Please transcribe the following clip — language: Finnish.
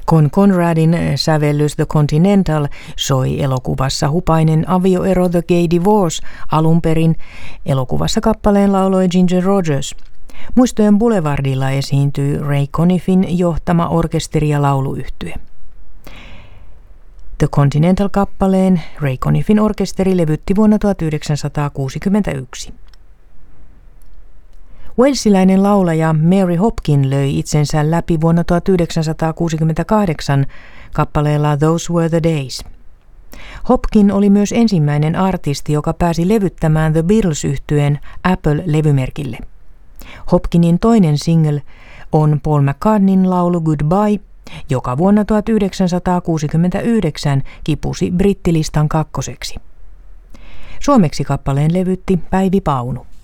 Con Conradin sävellys The Continental soi elokuvassa hupainen avioero The Gay Divorce alun perin. Elokuvassa kappaleen lauloi Ginger Rogers. Muistojen Boulevardilla esiintyy Ray Conniffin johtama orkesteri- ja lauluyhtye. The Continental-kappaleen Ray Conniffin orkesteri levytti vuonna 1961. Walesilainen laulaja Mary Hopkin löi itsensä läpi vuonna 1968 kappaleella Those Were the Days. Hopkin oli myös ensimmäinen artisti, joka pääsi levyttämään The Beatles-yhtyeen Apple-levymerkille. Hopkinin toinen single on Paul McCartneyn laulu Goodbye, joka vuonna 1969 kipusi brittilistan kakkoseksi. Suomeksi kappaleen levytti Päivi Paunu.